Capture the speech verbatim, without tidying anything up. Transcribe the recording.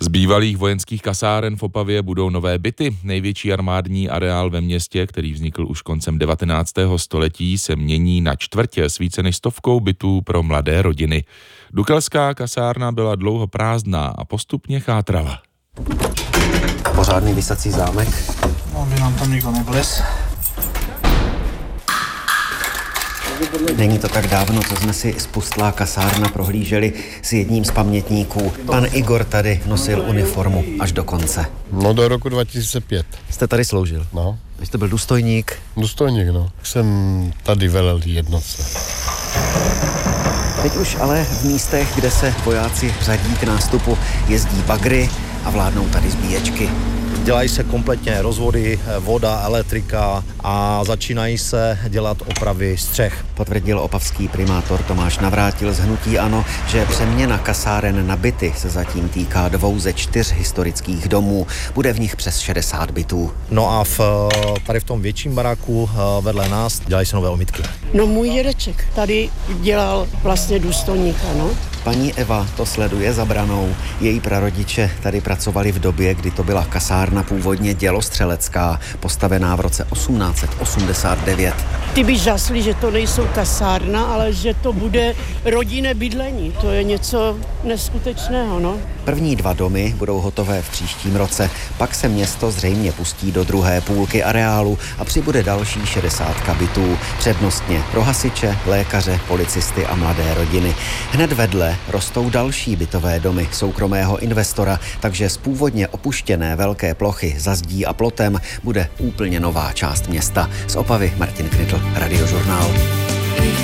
bývalých vojenských kasáren v Opavě budou nové byty. Největší armádní areál ve městě, který vznikl už koncem devatenáctého století, se mění na čtvrtě s více než stovkou bytů pro mladé rodiny. Dukelská kasárna byla dlouho prázdná a postupně chátrala. Pořádný visací zámek. Aby nám tam nikdo nevlez. Není to tak dávno, co jsme si spustlá kasárna prohlíželi s jedním z pamětníků. Pan Igor tady nosil uniformu až do konce. No do roku dva tisíce pět. Jste tady sloužil? No. Vy jste byl důstojník? Důstojník, no. Jsem tady velel jednotce. Teď už ale v místech, kde se vojáci řadí k nástupu, jezdí bagry a vládnou tady zbíječky. Dělají se kompletně rozvody, voda, elektrika a začínají se dělat opravy střech. Potvrdil opavský primátor Tomáš Navrátil z hnutí ANO, že přeměna kasáren na byty se zatím týká dvou ze čtyř historických domů. Bude v nich přes šedesát bytů. No a v, tady v tom větším baráku vedle nás dělají se nové omítky. No můj dědeček tady dělal vlastně důstojníka, no. Paní Eva to sleduje za branou. Její prarodiče tady pracovali v době, kdy to byla kasárna původně dělostřelecká, postavená v roce osmnáct set osmdesát devět. Ty by žasli, že to nejsou kasárna, ale že to bude rodinné bydlení. To je něco neskutečného, no. První dva domy budou hotové v příštím roce, pak se město zřejmě pustí do druhé půlky areálu a přibude další šedesátka bytů, přednostně pro hasiče, lékaře, policisty a mladé rodiny. Hned vedle rostou další bytové domy soukromého investora, takže z původně opuštěné velké plochy za zdí a plotem bude úplně nová část města. Z Opavy Martin Knitl, Radiožurnál.